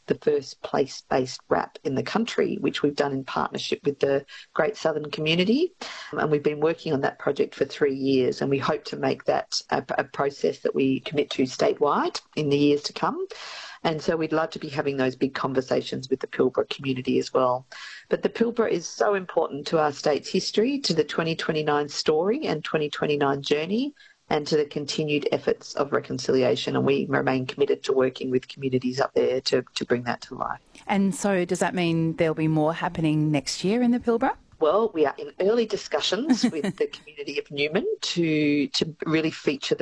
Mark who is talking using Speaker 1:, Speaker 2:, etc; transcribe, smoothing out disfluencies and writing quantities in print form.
Speaker 1: the first place-based wrap in the country, which we've done in partnership with the Great Southern Community. And we've been working on that project for 3 years, and we hope to make that a process that we commit to statewide in the years to come. And so we'd love to be having those big conversations with the Pilbara community as well. But the Pilbara is so important to our state's history, to the 2029 story and 2029 journey, and to the continued efforts of reconciliation. And we remain committed to working with communities up there to bring that to life.
Speaker 2: And so does that mean there'll be more happening next year in the Pilbara?
Speaker 1: Well, we are in early discussions with the community of Newman to really feature the